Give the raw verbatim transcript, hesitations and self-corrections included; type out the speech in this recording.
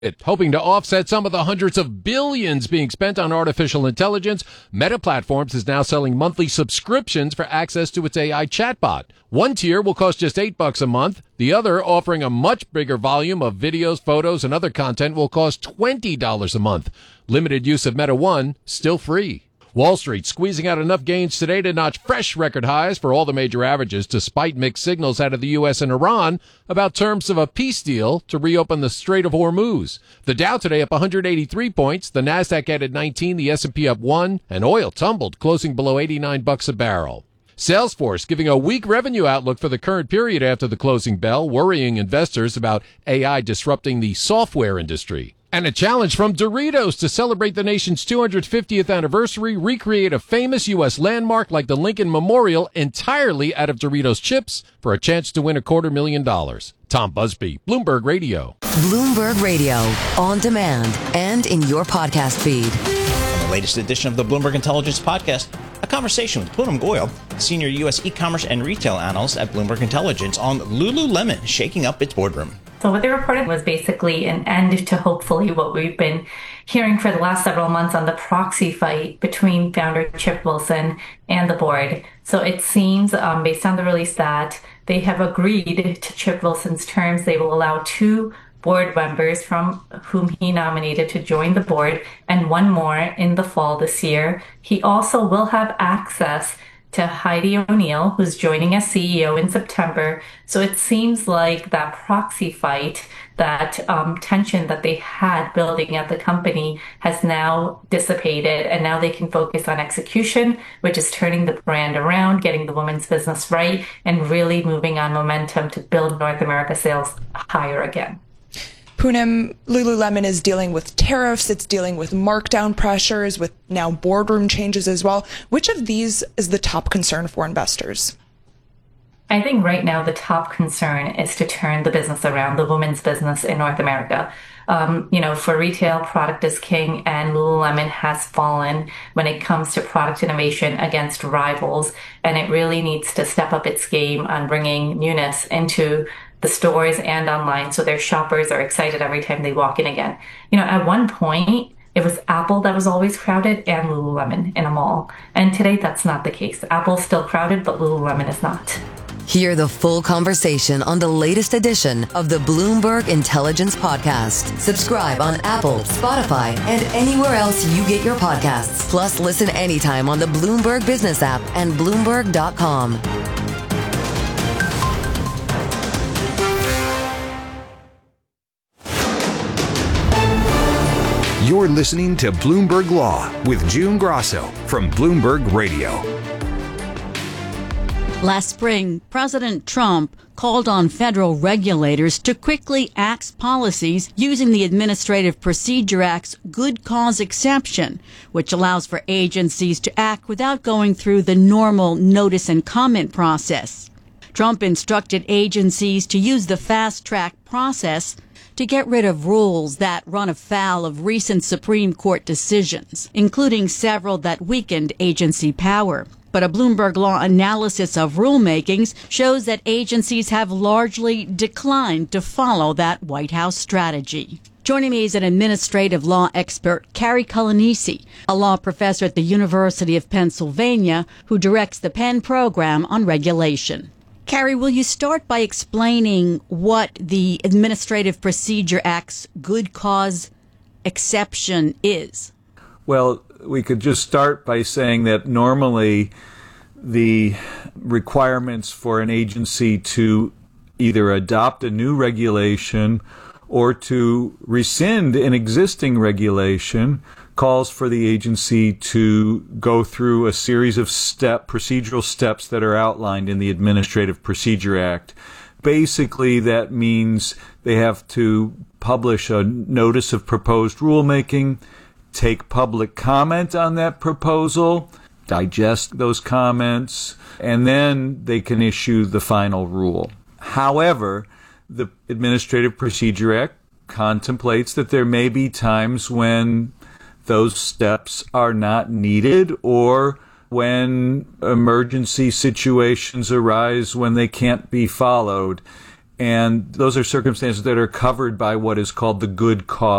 Hoping to offset some of the hundreds of billions being spent on artificial intelligence, Meta Platforms is now selling monthly subscriptions for access to its A I chatbot. One tier will cost just eight bucks a month. The other, offering a much bigger volume of videos, photos, and other content, will cost twenty dollars a month. Limited use of Meta One, still free. Wall Street squeezing out enough gains today to notch fresh record highs for all the major averages, despite mixed signals out of the U S and Iran about terms of a peace deal to reopen the Strait of Hormuz. The Dow today up one hundred eighty-three points, the Nasdaq added nineteen, the S and P up one, and oil tumbled, closing below eighty-nine bucks a barrel. Salesforce giving a weak revenue outlook for the current period after the closing bell, worrying investors about A I disrupting the software industry. And a challenge from Doritos to celebrate the nation's two hundred fiftieth anniversary, recreate a famous U S landmark like the Lincoln Memorial entirely out of Doritos chips for a chance to win a quarter million dollars. Tom Busby, Bloomberg Radio. Bloomberg Radio, on demand and in your podcast feed. On the latest edition of the Bloomberg Intelligence Podcast, a conversation with Poonam Goyal, senior U S e-commerce and retail analyst at Bloomberg Intelligence, on Lululemon shaking up its boardroom. So what they reported was basically an end to hopefully what we've been hearing for the last several months on the proxy fight between founder Chip Wilson and the board. So it seems, um, based on the release, that they have agreed to Chip Wilson's terms. They will allow two board members from whom he nominated to join the board and one more in the fall this year. He also will have access to Heidi O'Neill, who's joining as C E O in September. So it seems like that proxy fight, that um, tension that they had building at the company has now dissipated, and now they can focus on execution, which is turning the brand around, getting the women's business right, and really moving on momentum to build North America sales higher again. Poonam, Lululemon is dealing with tariffs, it's dealing with markdown pressures, with now boardroom changes as well. Which of these is the top concern for investors? I think right now the top concern is to turn the business around, the women's business in North America. Um, you know, for retail, product is king, and Lululemon has fallen when it comes to product innovation against rivals, and it really needs to step up its game on bringing newness into the stores and online, so their shoppers are excited every time they walk in again. You know, at one point, it was Apple that was always crowded and Lululemon in a mall. And today, that's not the case. Apple's still crowded, but Lululemon is not. Hear the full conversation on the latest edition of the Bloomberg Intelligence Podcast. Subscribe on Apple, Spotify, and anywhere else you get your podcasts. Plus, listen anytime on the Bloomberg Business app and Bloomberg dot com. You're listening to Bloomberg Law with June Grasso from Bloomberg Radio. Last spring, President Trump called on federal regulators to quickly axe policies using the Administrative Procedure Act's good cause exception, which allows for agencies to act without going through the normal notice and comment process. Trump instructed agencies to use the fast-track process to get rid of rules that run afoul of recent Supreme Court decisions, including several that weakened agency power. But a Bloomberg Law analysis of rulemakings shows that agencies have largely declined to follow that White House strategy. Joining me is an administrative law expert, Carrie Culanisi, a law professor at the University of Pennsylvania, who directs the Penn program on regulation. Carrie, will you start by explaining what the Administrative Procedure Act's good cause exception is? Well, we could just start by saying that normally the requirements for an agency to either adopt a new regulation or to rescind an existing regulation calls for the agency to go through a series of step procedural steps that are outlined in the Administrative Procedure Act. Basically, that means they have to publish a notice of proposed rulemaking, take public comment on that proposal, digest those comments, and then they can issue the final rule. However, the Administrative Procedure Act contemplates that there may be times when those steps are not needed, or when emergency situations arise when they can't be followed. And those are circumstances that are covered by what is called the good cause